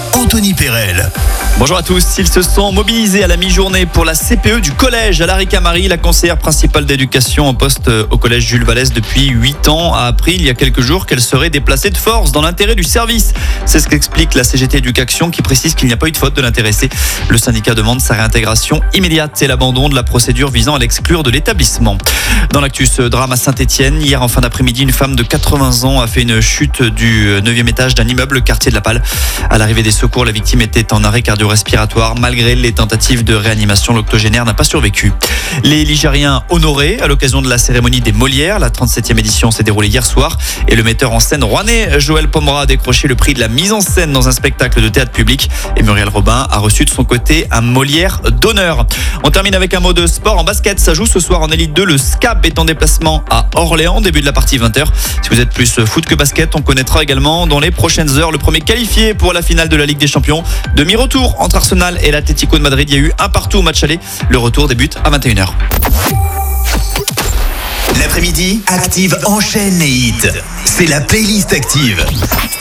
Anthony Perel. Bonjour à tous, ils se sont mobilisés à la mi-journée pour la CPE du collège. Alarica Marie, la conseillère principale d'éducation en poste au collège Jules Vallès depuis 8 ans, a appris il y a quelques jours qu'elle serait déplacée de force dans l'intérêt du service. C'est ce qu'explique la CGT Éducation qui précise qu'il n'y a pas eu de faute de l'intéressé. Le syndicat demande sa réintégration immédiate et l'abandon de la procédure visant à l'exclure de l'établissement. Dans l'actu, ce drame à Saint-Etienne, hier en fin d'après-midi, une femme de 80 ans a fait une chute du 9e étage d'un immeuble quartier de la Palle. À l'arrivée des secours, la victime était en arrêt cardio-respiratoire. Malgré les tentatives de réanimation, l'octogénaire n'a pas survécu. Les Ligériens honorés à l'occasion de la cérémonie des Molières. La 37e édition s'est déroulée hier soir et le metteur en scène rouennais Joël Pomera a décroché le prix de la mise en scène dans un spectacle de théâtre public et Muriel Robin a reçu de son côté un Molière d'honneur. On termine avec un mot de sport en basket. Ça joue ce soir en Élite 2. Le SCAP est en déplacement à Orléans, début de la partie 20h. Si vous êtes plus foot que basket, on connaîtra également dans les prochaines heures le premier qualifié pour la finale de la Ligue des Champions. Demi-retour entre Arsenal et l'Atlético de Madrid. Il y a eu un partout au match aller. Le retour débute à 21h. L'après-midi, Active enchaîne les hits. C'est la playlist Active.